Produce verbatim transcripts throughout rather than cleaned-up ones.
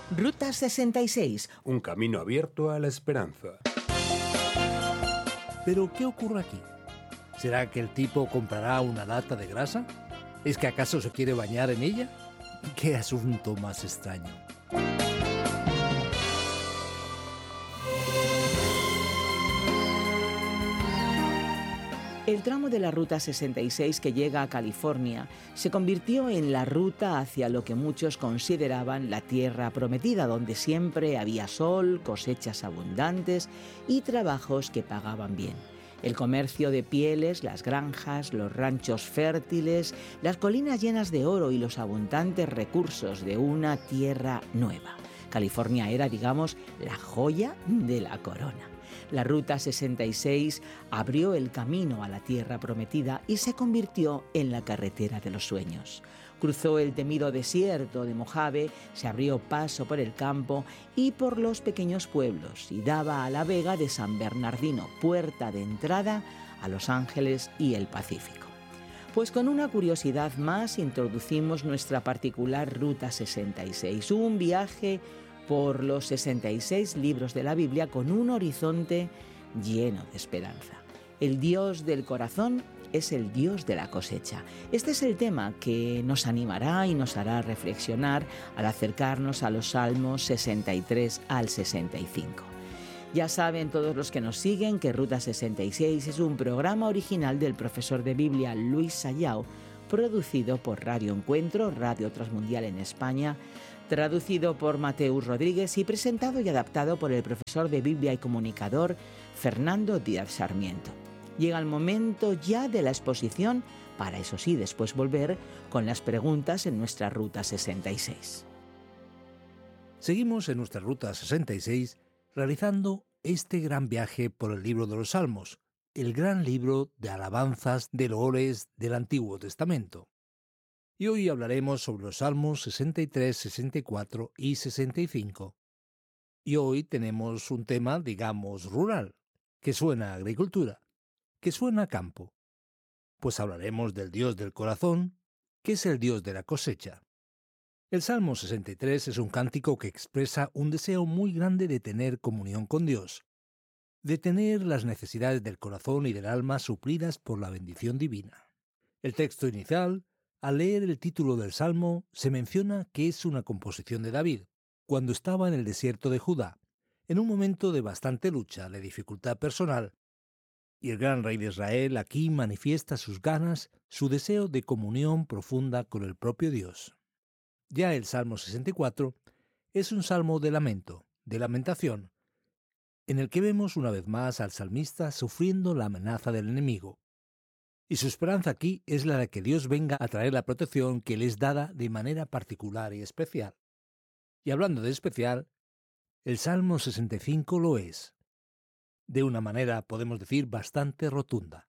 Ruta sesenta y seis. Un camino abierto a la esperanza. ¿Pero qué ocurre aquí? ¿Será que el tipo comprará una lata de grasa? ¿Es que acaso se quiere bañar en ella? ¡Qué asunto más extraño! El tramo de la Ruta sesenta y seis que llega a California se convirtió en la ruta hacia lo que muchos consideraban la tierra prometida, donde siempre había sol, cosechas abundantes y trabajos que pagaban bien. El comercio de pieles, las granjas, los ranchos fértiles, las colinas llenas de oro y los abundantes recursos de una tierra nueva. California era, digamos, la joya de la corona. La Ruta sesenta y seis abrió el camino a la tierra prometida y se convirtió en la carretera de los sueños. Cruzó el temido desierto de Mojave, se abrió paso por el campo y por los pequeños pueblos y daba a la vega de San Bernardino, puerta de entrada a Los Ángeles y el Pacífico. Pues con una curiosidad más introducimos nuestra particular Ruta sesenta y seis, un viaje por los sesenta y seis libros de la Biblia con un horizonte lleno de esperanza. El Dios del corazón es el Dios de la cosecha. Este es el tema que nos animará y nos hará reflexionar al acercarnos a los Salmos sesenta y tres al sesenta y cinco. Ya saben todos los que nos siguen que Ruta sesenta y seis es un programa original del profesor de Biblia Luis Sayao, producido por Radio Encuentro, Radio Transmundial en España, traducido por Mateus Rodríguez y presentado y adaptado por el profesor de Biblia y comunicador Fernando Díaz Sarmiento. Llega el momento ya de la exposición, para eso sí, después volver con las preguntas en nuestra Ruta sesenta y seis. Seguimos en nuestra Ruta sesenta y seis realizando este gran viaje por el libro de los Salmos, el gran libro de alabanzas de loores del Antiguo Testamento. Y hoy hablaremos sobre los Salmos sesenta y tres, sesenta y cuatro y sesenta y cinco. Y hoy tenemos un tema, digamos, rural, que suena a agricultura, que suena a campo. Pues hablaremos del Dios del corazón, que es el Dios de la cosecha. El Salmo sesenta y tres es un cántico que expresa un deseo muy grande de tener comunión con Dios, de tener las necesidades del corazón y del alma suplidas por la bendición divina. El texto inicial, al leer el título del Salmo, se menciona que es una composición de David, cuando estaba en el desierto de Judá, en un momento de bastante lucha, de dificultad personal, y el gran rey de Israel aquí manifiesta sus ganas, su deseo de comunión profunda con el propio Dios. Ya el Salmo sesenta y cuatro es un salmo de lamento, de lamentación, en el que vemos una vez más al salmista sufriendo la amenaza del enemigo. Y su esperanza aquí es la de que Dios venga a traer la protección que le es dada de manera particular y especial. Y hablando de especial, el Salmo sesenta y cinco lo es. De una manera, podemos decir, bastante rotunda.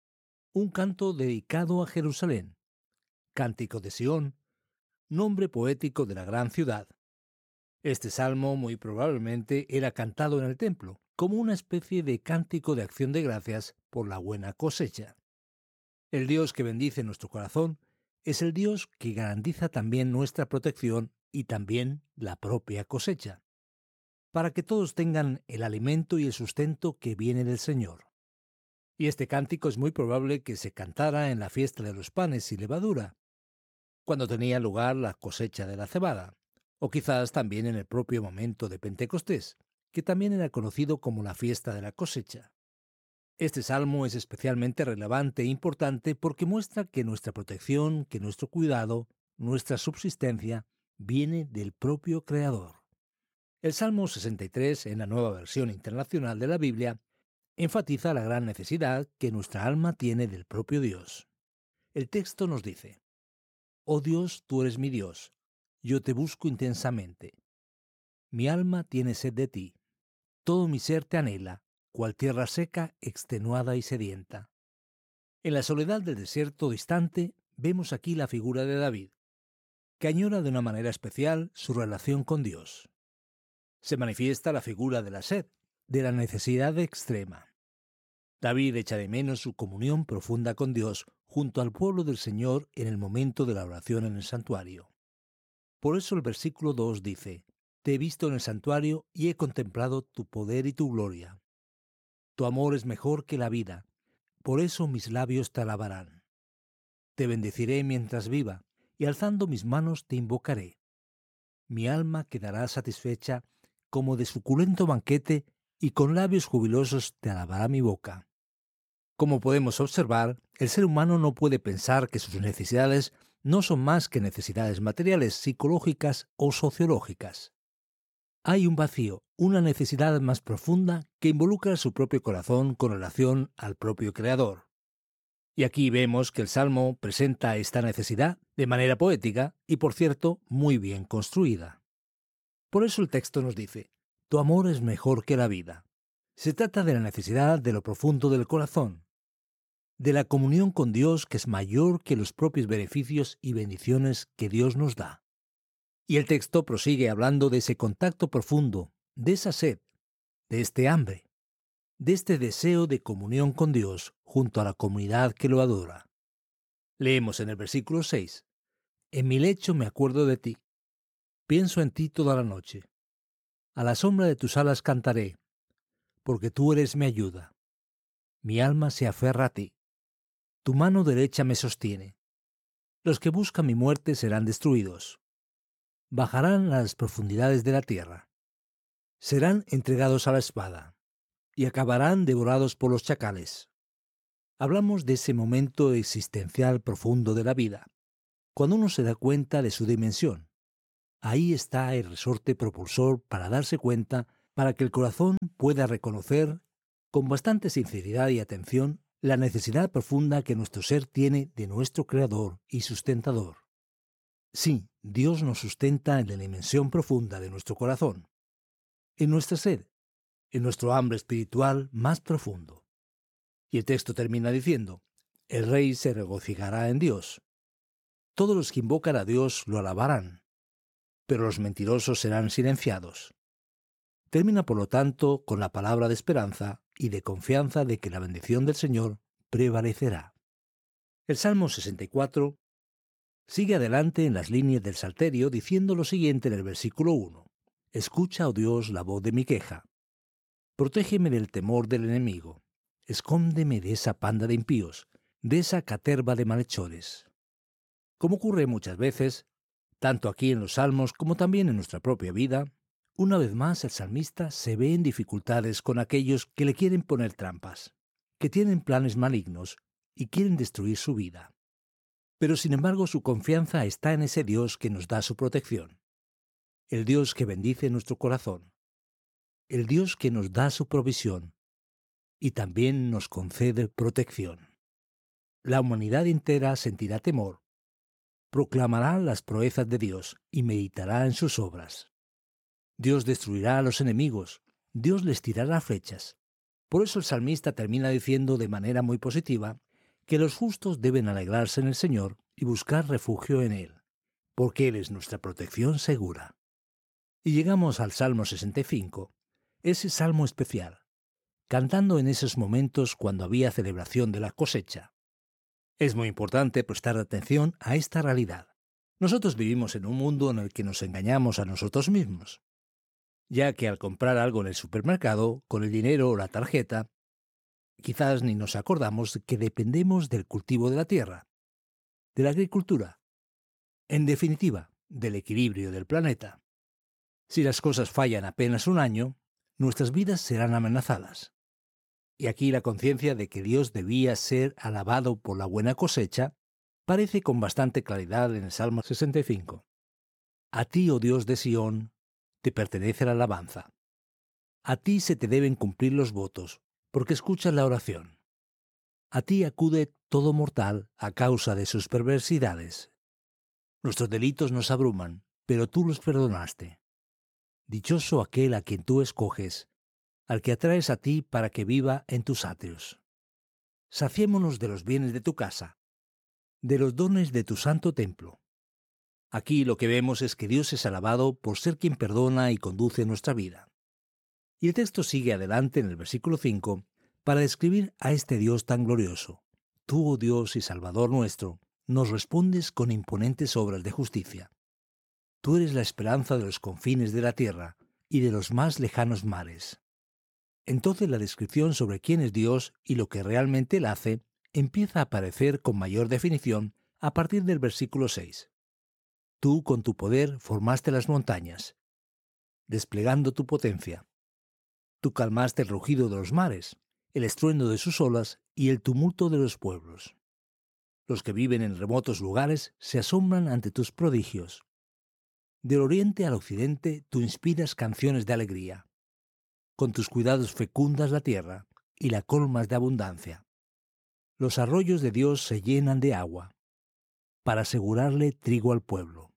Un canto dedicado a Jerusalén, cántico de Sión, nombre poético de la gran ciudad. Este salmo muy probablemente era cantado en el templo, como una especie de cántico de acción de gracias por la buena cosecha. El Dios que bendice nuestro corazón es el Dios que garantiza también nuestra protección y también la propia cosecha, para que todos tengan el alimento y el sustento que viene del Señor. Y este cántico es muy probable que se cantara en la fiesta de los panes y levadura, cuando tenía lugar la cosecha de la cebada, o quizás también en el propio momento de Pentecostés, que también era conocido como la fiesta de la cosecha. Este salmo es especialmente relevante e importante porque muestra que nuestra protección, que nuestro cuidado, nuestra subsistencia, viene del propio Creador. El Salmo sesenta y tres, en la Nueva Versión Internacional de la Biblia, enfatiza la gran necesidad que nuestra alma tiene del propio Dios. El texto nos dice: «Oh Dios, tú eres mi Dios, yo te busco intensamente. Mi alma tiene sed de ti, todo mi ser te anhela, cual tierra seca, extenuada y sedienta». En la soledad del desierto distante vemos aquí la figura de David, que añora de una manera especial su relación con Dios. Se manifiesta la figura de la sed, de la necesidad extrema. David echa de menos su comunión profunda con Dios junto al pueblo del Señor en el momento de la oración en el santuario. Por eso el versículo dos dice: Te he visto en el santuario y he contemplado tu poder y tu gloria. Tu amor es mejor que la vida, por eso mis labios te alabarán. Te bendeciré mientras viva, y alzando mis manos te invocaré. Mi alma quedará satisfecha como de suculento banquete, y con labios jubilosos te alabará mi boca. Como podemos observar, el ser humano no puede pensar que sus necesidades no son más que necesidades materiales, psicológicas o sociológicas. Hay un vacío, una necesidad más profunda que involucra su propio corazón con relación al propio Creador. Y aquí vemos que el Salmo presenta esta necesidad de manera poética y, por cierto, muy bien construida. Por eso el texto nos dice: tu amor es mejor que la vida. Se trata de la necesidad de lo profundo del corazón, de la comunión con Dios que es mayor que los propios beneficios y bendiciones que Dios nos da. Y el texto prosigue hablando de ese contacto profundo, de esa sed, de este hambre, de este deseo de comunión con Dios junto a la comunidad que lo adora. Leemos en el versículo seis: En mi lecho me acuerdo de ti, pienso en ti toda la noche. A la sombra de tus alas cantaré, porque tú eres mi ayuda. Mi alma se aferra a ti. Tu mano derecha me sostiene. Los que buscan mi muerte serán destruidos. Bajarán a las profundidades de la tierra. Serán entregados a la espada, y acabarán devorados por los chacales. Hablamos de ese momento existencial profundo de la vida, cuando uno se da cuenta de su dimensión. Ahí está el resorte propulsor para darse cuenta, para que el corazón pueda reconocer, con bastante sinceridad y atención, la necesidad profunda que nuestro ser tiene de nuestro Creador y sustentador. Sí, Dios nos sustenta en la dimensión profunda de nuestro corazón, en nuestra sed, en nuestro hambre espiritual más profundo. Y el texto termina diciendo: el Rey se regocijará en Dios. Todos los que invocan a Dios lo alabarán, pero los mentirosos serán silenciados. Termina, por lo tanto, con la palabra de esperanza y de confianza de que la bendición del Señor prevalecerá. El Salmo sesenta y cuatro sigue adelante en las líneas del Salterio diciendo lo siguiente en el versículo uno: Escucha, oh Dios, la voz de mi queja. Protégeme del temor del enemigo. Escóndeme de esa panda de impíos, de esa caterva de malhechores. Como ocurre muchas veces, tanto aquí en los Salmos como también en nuestra propia vida, una vez más el salmista se ve en dificultades con aquellos que le quieren poner trampas, que tienen planes malignos y quieren destruir su vida. Pero sin embargo su confianza está en ese Dios que nos da su protección, el Dios que bendice nuestro corazón, el Dios que nos da su provisión y también nos concede protección. La humanidad entera sentirá temor, proclamará las proezas de Dios y meditará en sus obras. Dios destruirá a los enemigos, Dios les tirará flechas. Por eso el salmista termina diciendo de manera muy positiva que los justos deben alegrarse en el Señor y buscar refugio en Él, porque Él es nuestra protección segura. Y llegamos al Salmo sesenta y cinco, ese salmo especial, cantando en esos momentos cuando había celebración de la cosecha. Es muy importante prestar atención a esta realidad. Nosotros vivimos en un mundo en el que nos engañamos a nosotros mismos, ya que al comprar algo en el supermercado, con el dinero o la tarjeta, quizás ni nos acordamos que dependemos del cultivo de la tierra, de la agricultura, en definitiva, del equilibrio del planeta. Si las cosas fallan apenas un año, nuestras vidas serán amenazadas. Y aquí la conciencia de que Dios debía ser alabado por la buena cosecha parece con bastante claridad en el Salmo sesenta y cinco. A ti, oh Dios de Sión, te pertenece la alabanza. A ti se te deben cumplir los votos, porque escuchas la oración. A ti acude todo mortal a causa de sus perversidades. Nuestros delitos nos abruman, pero tú los perdonaste. Dichoso aquel a quien tú escoges, al que atraes a ti para que viva en tus atrios. Saciémonos de los bienes de tu casa, de los dones de tu santo templo. Aquí lo que vemos es que Dios es alabado por ser quien perdona y conduce nuestra vida. Y el texto sigue adelante en el versículo cinco para describir a este Dios tan glorioso. Tú, oh Dios y Salvador nuestro, nos respondes con imponentes obras de justicia. Tú eres la esperanza de los confines de la tierra y de los más lejanos mares. Entonces la descripción sobre quién es Dios y lo que realmente Él hace empieza a aparecer con mayor definición a partir del versículo seis. Tú con tu poder formaste las montañas, desplegando tu potencia. Tú calmaste el rugido de los mares, el estruendo de sus olas y el tumulto de los pueblos. Los que viven en remotos lugares se asombran ante tus prodigios. Del oriente al occidente tú inspiras canciones de alegría. Con tus cuidados fecundas la tierra y la colmas de abundancia. Los arroyos de Dios se llenan de agua, para asegurarle trigo al pueblo.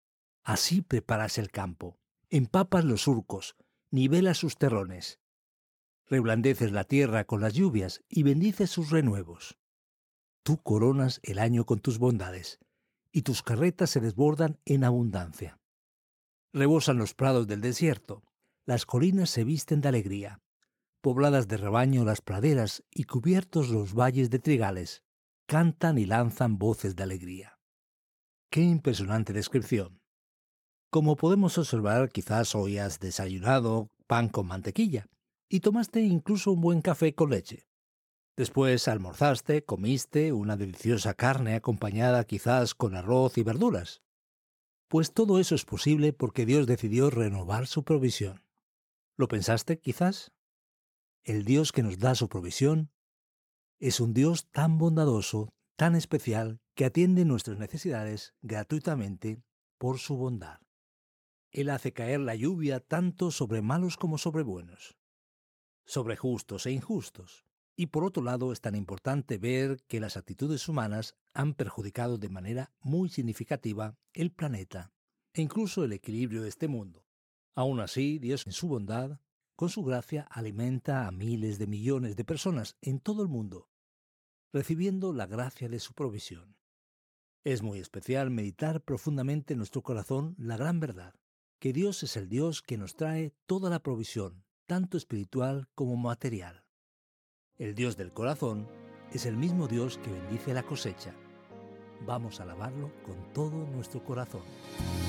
Así preparas el campo, empapas los surcos, nivelas sus terrones. Reblandeces la tierra con las lluvias y bendices sus renuevos. Tú coronas el año con tus bondades, y tus carretas se desbordan en abundancia. Rebosan los prados del desierto, las colinas se visten de alegría, pobladas de rebaño las praderas y cubiertos los valles de trigales, cantan y lanzan voces de alegría. ¡Qué impresionante descripción! Como podemos observar, quizás hoy has desayunado pan con mantequilla y tomaste incluso un buen café con leche. Después almorzaste, comiste una deliciosa carne acompañada quizás con arroz y verduras. Pues todo eso es posible porque Dios decidió renovar su provisión. ¿Lo pensaste quizás? El Dios que nos da su provisión es un Dios tan bondadoso, tan especial, que atiende nuestras necesidades gratuitamente por su bondad. Él hace caer la lluvia tanto sobre malos como sobre buenos, sobre justos e injustos. Y por otro lado es tan importante ver que las actitudes humanas han perjudicado de manera muy significativa el planeta e incluso el equilibrio de este mundo. Aún así, Dios en su bondad, con su gracia, alimenta a miles de millones de personas en todo el mundo, recibiendo la gracia de su provisión. Es muy especial meditar profundamente en nuestro corazón la gran verdad, que Dios es el Dios que nos trae toda la provisión, tanto espiritual como material. El Dios del corazón es el mismo Dios que bendice la cosecha. Vamos a alabarlo con todo nuestro corazón.